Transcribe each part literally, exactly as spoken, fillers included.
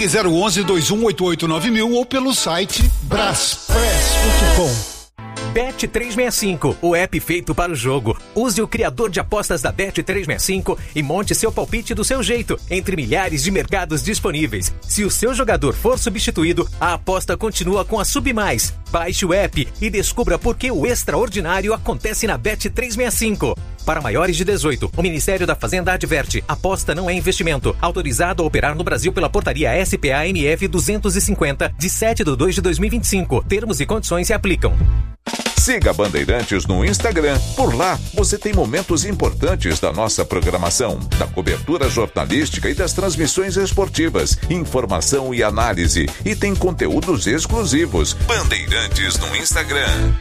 zero um um, dois um oito oito nove mil ou pelo site braspress ponto com. Bet trezentos e sessenta e cinco, o app feito para o jogo. Use o criador de apostas da Bet trezentos e sessenta e cinco e monte seu palpite do seu jeito, entre milhares de mercados disponíveis. Se o seu jogador for substituído, a aposta continua com a Submais. Baixe o app e descubra por que o extraordinário acontece na Bet trezentos e sessenta e cinco. Para maiores de dezoito, o Ministério da Fazenda adverte: aposta não é investimento. Autorizado a operar no Brasil pela portaria S P A M F duzentos e cinquenta, de sete de dois de dois mil e vinte e cinco. Termos e condições se aplicam. Siga Bandeirantes no Instagram. Por lá, você tem momentos importantes da nossa programação, da cobertura jornalística e das transmissões esportivas, informação e análise. E tem conteúdos exclusivos. Bandeirantes no Instagram.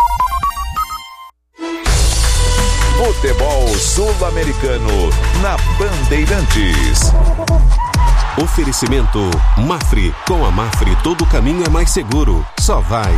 Futebol Sul-Americano na Bandeirantes. Oferecimento Mafre. Com a Mafre, todo caminho é mais seguro. Só vai.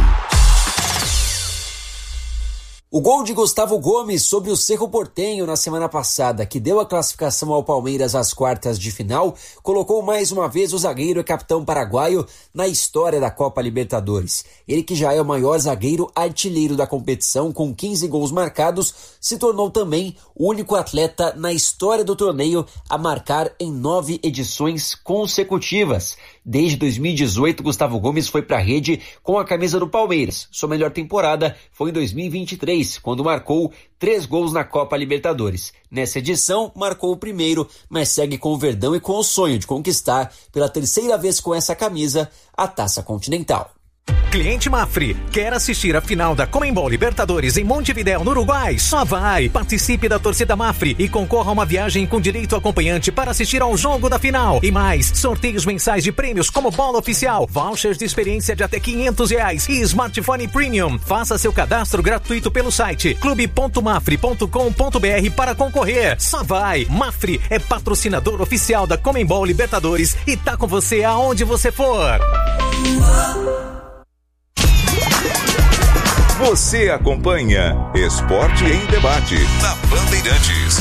O gol de Gustavo Gomes sobre o Cerro Porteño na semana passada, que deu a classificação ao Palmeiras às quartas de final, colocou mais uma vez o zagueiro e capitão paraguaio na história da Copa Libertadores. Ele, que já é o maior zagueiro artilheiro da competição, com quinze gols marcados, se tornou também o único atleta na história do torneio a marcar em nove edições consecutivas. Desde dois mil e dezoito, Gustavo Gomes foi para a rede com a camisa do Palmeiras. Sua melhor temporada foi em dois mil e vinte e três, quando marcou três gols na Copa Libertadores. Nessa edição, marcou o primeiro, mas segue com o Verdão e com o sonho de conquistar, pela terceira vez com essa camisa, a Taça Continental. Cliente Mafre, quer assistir a final da Conmebol Libertadores em Montevidéu, no Uruguai? Só vai! Participe da torcida Mafre e concorra a uma viagem com direito acompanhante para assistir ao jogo da final. E mais, sorteios mensais de prêmios como bola oficial, vouchers de experiência de até quinhentos reais e smartphone premium. Faça seu cadastro gratuito pelo site clube ponto mafre ponto com ponto br para concorrer. Só vai! Mafre é patrocinador oficial da Conmebol Libertadores e tá com você aonde você for. Você acompanha Esporte em Debate na Bandeirantes.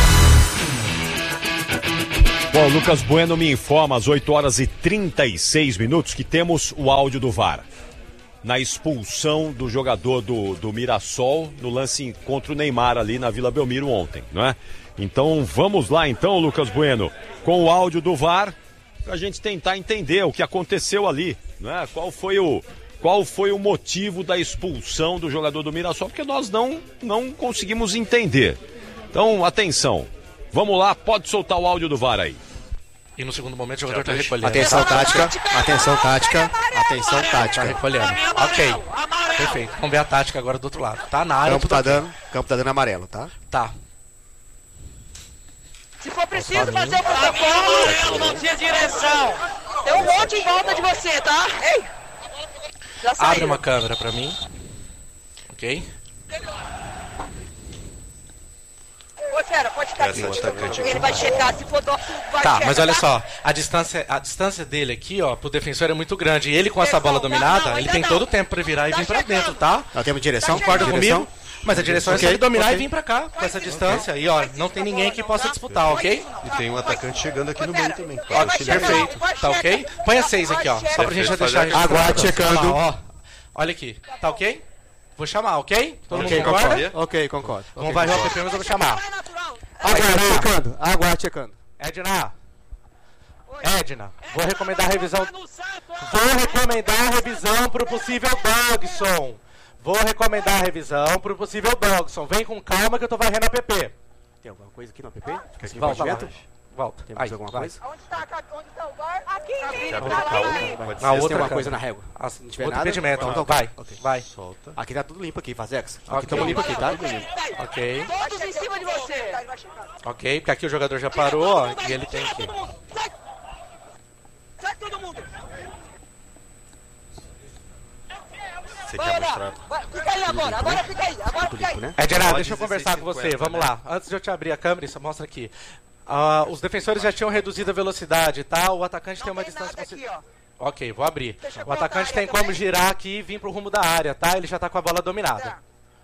Bom, Lucas Bueno me informa às oito horas e trinta e seis minutos que temos o áudio do V A R na expulsão do jogador do, do Mirassol no lance contra o Neymar ali na Vila Belmiro ontem, não é? Então vamos lá então, Lucas Bueno, com o áudio do V A R para a gente tentar entender o que aconteceu ali, não é? Qual foi o Qual foi o motivo da expulsão do jogador do Mirassol? Porque nós não, não conseguimos entender. Então, atenção. Vamos lá, pode soltar o áudio do V A R aí. E no segundo momento o jogador está recolhendo. Atenção tática, atenção tática, atenção tática. Está recolhendo. Ok, perfeito. Vamos ver a tática agora do outro lado. Tá na área. Campo tá dando, campo tá dando amarelo, tá? Tá. Se for preciso fazer o protocolo, não tinha direção. Tem um monte em volta de você, tá? Ei! Abre uma câmera pra mim. Ok? Ô, Fera, pode ficar aqui. Ele vai checar, se for do... vai Tá, checar, mas olha tá? só, a distância, a distância dele aqui, ó, pro defensor é muito grande. E ele com essa bola dominada, não, ele tem não. todo o tempo pra virar e Tá vir pra checando. dentro, tá? Nós temos direção, Concorda direção? comigo? Mas a direção Okay, é só ele dominar okay. e vir pra cá, com essa distância. E ó, não tem ninguém que possa disputar, ok? E tem um atacante chegando aqui no meio também. Ó, perfeito, tá ok? Põe a seis aqui, ó, só pra gente já deixar... Aguarde checando. Ó, ó, olha aqui, tá ok? Vou chamar, ok? Todo Ok, mundo concorda? concordo. Ok, concordo. Não Ok, vai concordo. romper, mas eu vou chamar. Aguarde checando, aguarde checando. Edna, Edna, vou recomendar a revisão. Vou recomendar a revisão pro possível Dogson. Vou recomendar a revisão pro possível Dogson. Vem com calma que eu tô varrendo a P P. Tem alguma coisa aqui no app? Quer que Volta lá. volta? Volta. Tem Aí, alguma vai. coisa? Onde tá, onde tá o bar? Aqui, aqui. Na Na outra outra tem câmera. alguma coisa na régua? Ah, Se não tiver outro nada, impedimento, então vai, ok. vai. Solta. Aqui tá tudo limpo aqui, Fazex. Aqui Ok. estamos limpo aqui, tá? Ok, Todos em cima de você. ok, porque aqui o jogador já parou, ó, e ele tem que... Sai! Sai todo mundo! Você quer mostrar? Vai, fica aí agora, agora fica aí, agora fica aí. né? Edna, Pode deixa eu conversar com você, dezesseis e cinquenta, vamos né? lá. Antes de eu te abrir a câmera, isso mostra aqui. Ah, os defensores já tinham reduzido a velocidade, tá? O atacante tem uma distância... aqui, ó. Ok, vou abrir. Deixa eu O atacante colocar tem aí como também. girar aqui e vir pro rumo da área, tá? Ele já tá com a bola dominada. Tá.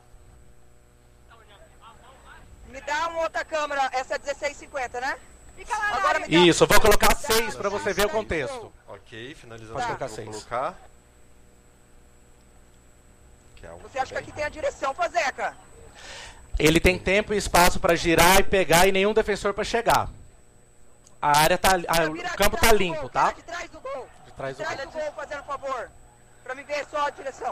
Me dá uma outra câmera, essa é dezesseis e cinquenta, né? Fica lá agora me dá... Isso, eu vou colocar seis pra você ver o contexto. Ok. Ok, finalizando. Pode Tá. colocar Vou seis. colocar. Que é um Você acha que aqui tem a direção, Fazeca? Ele tem tempo e espaço para girar e pegar e nenhum defensor para chegar. A área tá, a, o campo tá limpo, gol, tá? De trás do gol. De trás do Traz gol. do gol, fazendo favor. Pra me ver só a direção.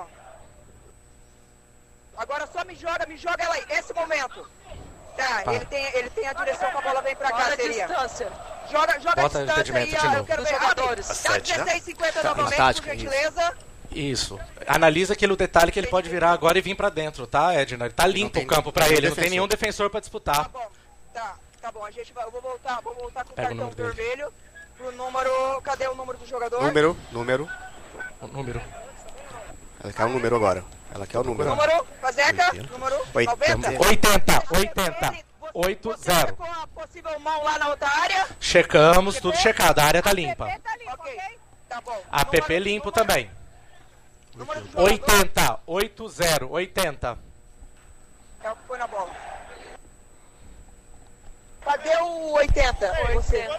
Agora só me joga, me joga ela aí. Esse momento. Tá, Tá. Ele, tem, ele tem a direção que a bola vem pra cá, Olha a seria. distância. Joga, joga Bota a o distância aí, impedimento de ah, eu novo. quero Dos ver. jogadores. Dá Sete, né? dezesseis e cinquenta Tá, novamente, tática, por gentileza. Isso. Analisa aquele detalhe que ele pode virar agora e vir pra dentro, tá, Edna? Ele tá limpo tem o campo pra nenhum ele, não tem defensor. nenhum defensor pra Tá disputar. bom, tá, tá bom. A gente vai, eu vou voltar, vou voltar com o Pega o cartão número dele. vermelho pro número. Cadê o número do jogador? Número, número. O número. Ela quer o número agora. Ela quer o número. Número, Fazeca, número noventa. oitenta, oitenta, Ele- oito Você zero. checou a possível mão lá na outra área? Checamos, tudo checado, a área tá limpa. Ok, tá bom. A P P limpo também. Número do jogador oitenta, oitenta, oitenta. é o que foi na bola. Cadê o oitenta? Você.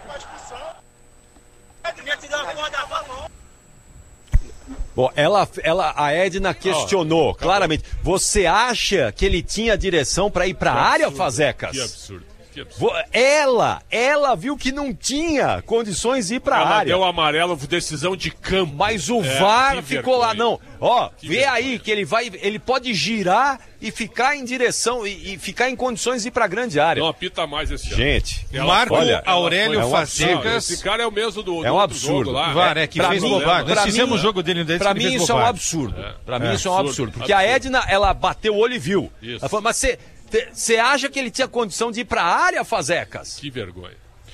Bom, ela, ela, a Edna questionou claramente. Você acha que ele tinha direção para ir para a área, Fazecas? Que absurdo. Que absurdo. Vo- Ela, ela viu que não tinha condições de ir para a Ela área. deu amarelo, decisão de campo. Mas o É, V A R que ficou lá, vergonha. não. Ó, Que vê vergonha. aí que ele vai, ele pode girar e ficar em direção e, e ficar em condições de ir para a grande área. Não apita mais esse ano. Gente, Ela Marco foi- ela Aurélio foi- é um Fazecas. absurdo. Não, esse cara é o mesmo do, do É um outro absurdo. jogo lá. VAR, é que pra fez mim- bobagem. pra Nós mim- fizemos o jogo dele dele Pra que mim fez isso é um bobagem. absurdo. É. Pra mim É, isso é um absurdo, absurdo. Porque a absurdo. Edna, ela bateu o olho e viu. Isso. Ela falou, mas você você acha que ele tinha condição de ir pra área, Fazecas? Que vergonha.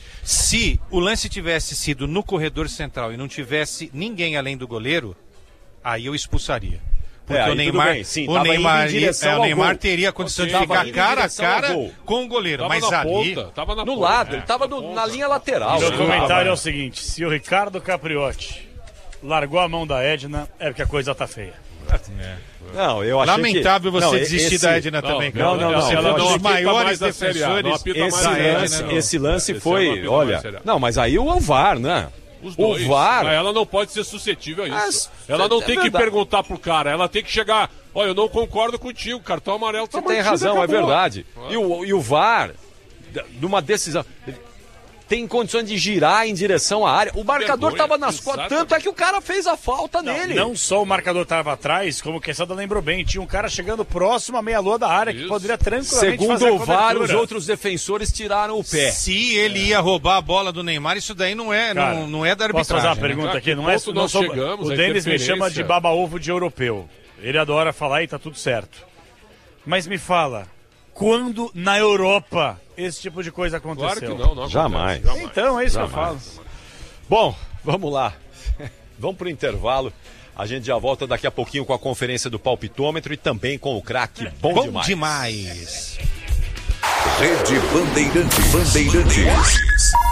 Se o lance tivesse sido no corredor central e não tivesse ninguém além do goleiro, aí eu expulsaria. Porque É, aí o tudo Neymar, bem, sim, o tava Neymar, indo em direção é, o ao Neymar gol. teria a condição Ok, de tava ficar indo em cara a direção ao cara gol. com o goleiro. Tava mas na ali, ponta, tava na No ponta. lado, É, ele tava na no- ponta. na linha lateral. Meu Sim. comentário é o seguinte: se o Ricardo Capriotti largou a mão da Edna, é porque a coisa tá feia. Não, eu achei lamentável que... você não, desistir esse- da Edna Não, também, cara. não, não, não, Você ela é um não dos apita maiores mais a Série A, não defensores. apita Esse mais da lance, Edna, não. esse lance Esse foi, é uma olha... mais séria. Não, mas aí o V A R, né? Os O dois. V A R... Mas ela não pode ser suscetível a isso. Mas, ela não é tem que verdade. perguntar pro cara, ela tem que chegar. Olha, eu não concordo contigo, cartão amarelo tá Você tem mantido, razão, é acabou. verdade. E o, e o V A R, d- numa decisão, tem condições de girar em direção à área. O marcador vergonha, estava nas costas, exatamente. tanto é que o cara fez a falta Não, nele. não só o marcador estava atrás, como o Quesada lembrou bem, tinha um cara chegando próximo à meia-lua da área que Isso. poderia tranquilamente Segundo fazer a o V A R, os cobertura. outros defensores tiraram o pé. Se ele ia roubar a bola do Neymar, isso daí não é, Cara, não, não é da Posso arbitragem. fazer uma né? pergunta Cara, aqui? que Não é, ponto não nós sou, chegamos, o a Denis me interferência? chama de baba-ovo de europeu. Ele adora falar e tá tudo certo. Mas me fala, quando na Europa esse tipo de coisa aconteceu? Claro que não, não acontece, Jamais. Então, é isso Jamais. que eu falo. Bom, vamos lá. Vamos pro intervalo. A gente já volta daqui a pouquinho com a conferência do palpitômetro e também com o craque Bom, Bom Demais. demais. Rede Bandeirantes. Bandeirantes.